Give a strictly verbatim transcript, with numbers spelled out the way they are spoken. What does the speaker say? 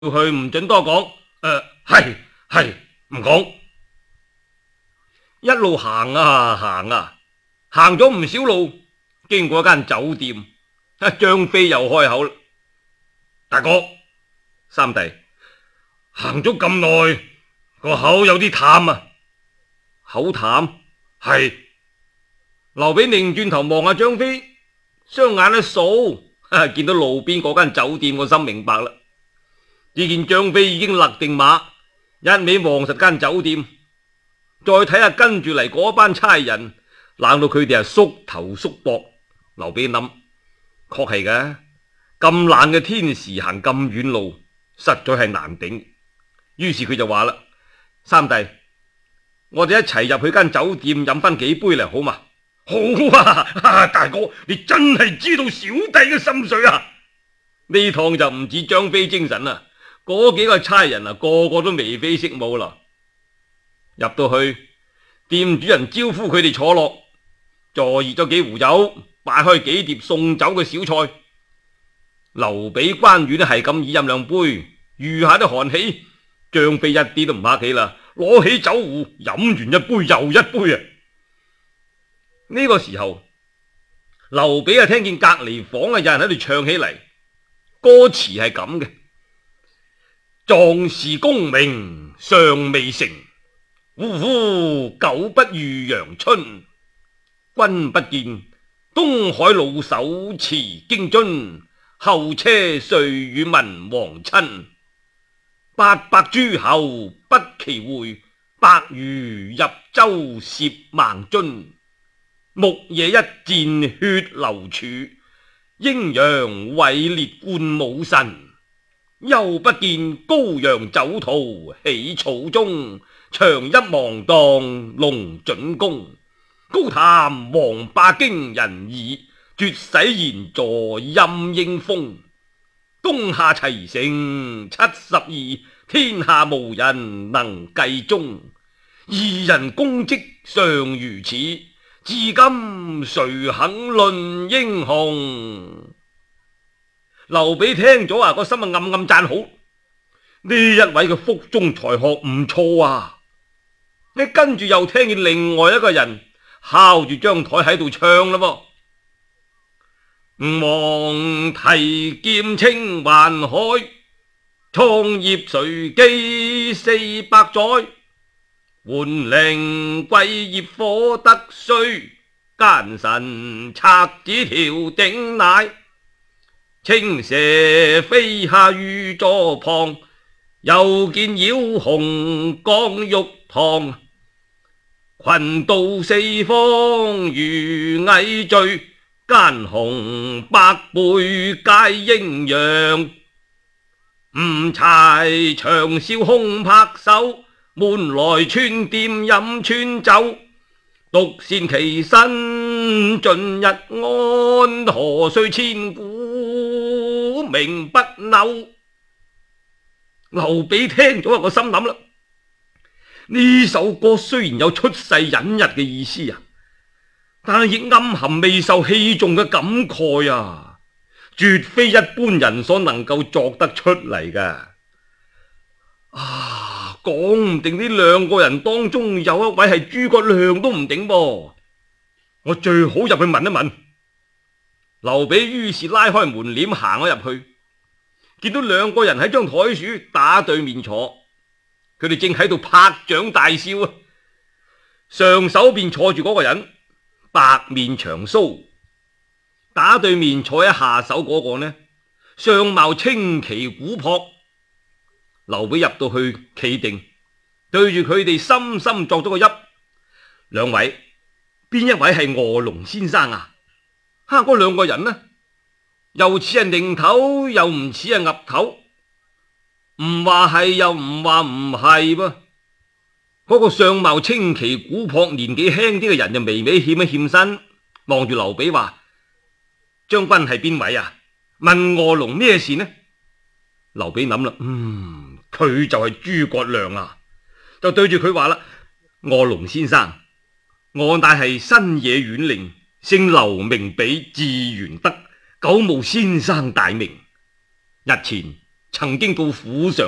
去唔准多講。誒、呃，係係唔講。一路行啊行啊，行咗唔少路，經過一間酒店，張飛又開口啦：大哥，三弟，行咗咁耐，個口有啲淡啊。口淡？係。劉備擰轉頭望下張飛，雙眼一掃，見到路邊嗰間酒店，個心明白啦。只見張飛已經勒定馬，一味望實間酒店，再睇下跟住嚟嗰班差人，冷到佢哋係縮頭縮膊。劉備諗，確係嘅，咁冷嘅天時行咁遠路，實在係難頂。於是佢就話啦：三弟，我哋一齊入去間酒店飲翻幾杯嚟，好嘛？好啊，大哥，你真係知道小弟嘅心水啊！呢趟就唔止張飛精神啦，嗰幾個差人啊，個個都眉飛色舞啦。入到去，店主人招呼佢哋坐落，坐熱咗幾壺酒，擺開幾碟送酒嘅小菜。劉備、關羽呢係咁意飲兩杯，餘下啲寒氣，張飛一啲都唔客氣啦，攞起酒壺飲完一杯又一杯啊！呢個時候，劉備啊聽見隔籬房啊有人喺度唱起嚟，歌詞係咁嘅：壯士功名尚未成，呼呼久不遇陽春。君不見東海老手持京津，後車誰與文王親？八百諸侯不期會，百餘入周攝孟津。牧野一戰血流柱，英陽位列冠武神。又不見高陽酒徒起草中，長一芒砀龍準弓。高談王霸驚人耳，絕世賢座任應風。東夏齊城七十二，天下無人能計中。二人功績尚如此，至今誰肯論英雄？劉備聽咗啊，個心啊暗暗讚好，呢一位嘅腹中才學唔錯啊！你跟住又聽見另外一個人敲住張台喺度唱啦噃：吾王提劍稱宦海，創業隨機四百載。桓靈貴業火得衰，奸臣賊子調頂乃。青蛇飛下御座旁，又見妖紅降玉堂。群盜四方如蟻聚，奸雄百倍皆英揚。吳柴長嘯空拍手，門來串店飲川酒。獨善其身盡日安，何須千古名不朽？劉備聽咗個心諗啦，呢首歌雖然有出世隱逸嘅意思啊，但係亦暗含未受器重嘅感慨啊，絕非一般人所能夠作得出嚟㗎。啊，講唔定呢兩個人當中有一位係諸葛亮都唔定噃，我最好入去問一問。劉備於是拉開門簾行咗入去，見到兩個人喺張台處打對面坐，佢哋正喺度拍掌大笑啊！上手邊坐住嗰個人，白面長鬚；打對面坐喺下手嗰個呢，相貌清奇古樸。劉備入到去企定，對住佢哋深深作咗個揖：兩位，邊一位係臥龍先生啊？哈！嗰兩個人呢，又似係擰頭，又唔似係岌頭，唔話係又唔話唔係噃。嗰個相貌清奇古樸、年紀輕啲嘅人就微微欠一欠身，望住劉備話：將軍係邊位啊？問臥龍咩事呢？劉備諗啦，嗯，佢就係諸葛亮啊，就對住佢話啦：臥龍先生，我乃係新野縣令，姓劉名比，字玄德，久慕先生大名。日前曾經到府上